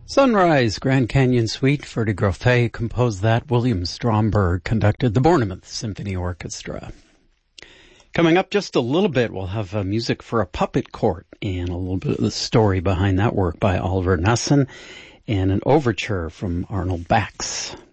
Sunrise, Grand Canyon Suite, Ferdy Grothe composed that. William Stromberg conducted the Bournemouth Symphony Orchestra. Coming up just a little bit, we'll have music for a puppet court and a little bit of the story behind that work by Oliver Knussen and an overture from Arnold Bax.